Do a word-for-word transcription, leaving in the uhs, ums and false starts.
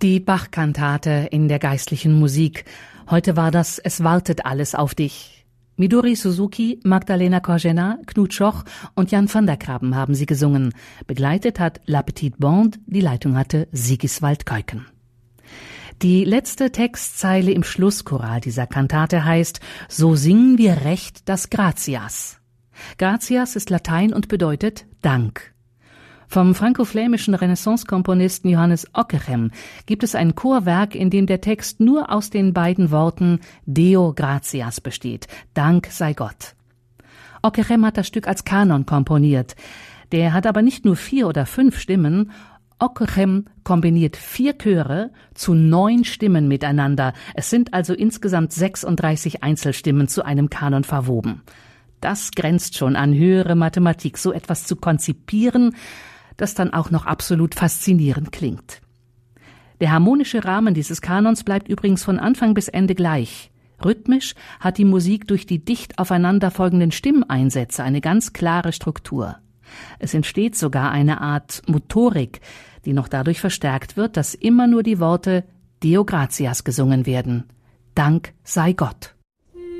Die Bach-Kantate in der geistlichen Musik. Heute war das »Es wartet alles auf dich«. Midori Suzuki, Magdalena Korzena, Knut Schoch und Jan van der Graben haben sie gesungen. Begleitet hat La Petite Bande, die Leitung hatte Sigiswald Keuken. Die letzte Textzeile im Schlusschoral dieser Kantate heißt: »So singen wir recht das Gratias«. Gratias ist Latein und bedeutet Dank. Vom franko-flämischen Renaissance-Komponisten Johannes Ockeghem gibt es ein Chorwerk, in dem der Text nur aus den beiden Worten Deo gratias besteht, Dank sei Gott. Ockeghem hat das Stück als Kanon komponiert. Der hat aber nicht nur vier oder fünf Stimmen. Ockeghem kombiniert vier Chöre zu neun Stimmen miteinander. Es sind also insgesamt sechsunddreißig Einzelstimmen zu einem Kanon verwoben. Das grenzt schon an höhere Mathematik, so etwas zu konzipieren, das dann auch noch absolut faszinierend klingt. Der harmonische Rahmen dieses Kanons bleibt übrigens von Anfang bis Ende gleich. Rhythmisch hat die Musik durch die dicht aufeinanderfolgenden Stimmeinsätze eine ganz klare Struktur. Es entsteht sogar eine Art Motorik, die noch dadurch verstärkt wird, dass immer nur die Worte Deo gratias gesungen werden. Dank sei Gott.